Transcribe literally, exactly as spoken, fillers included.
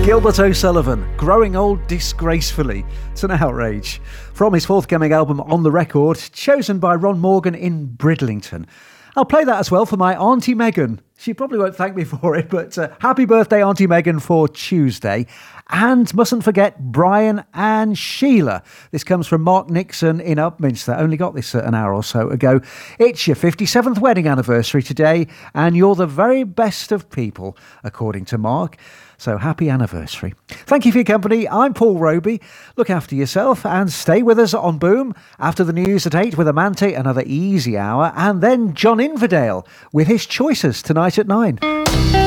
Gilbert O'Sullivan, growing old disgracefully. It's an outrage. From his forthcoming album On the Record, chosen by Ron Morgan in Bridlington. I'll play that as well for my Auntie Megan. She probably won't thank me for it, but uh, happy birthday, Auntie Megan, for Tuesday. And mustn't forget Brian and Sheila. This comes from Mark Nixon in Upminster. Only got this uh, an hour or so ago. It's your fifty-seventh wedding anniversary today, and you're the very best of people, according to Mark. So happy anniversary. Thank you for your company. I'm Paul Roby. Look after yourself and stay with us on Boom. After the news at eight with Amante, another easy hour. And then John Inverdale with his choices tonight at nine.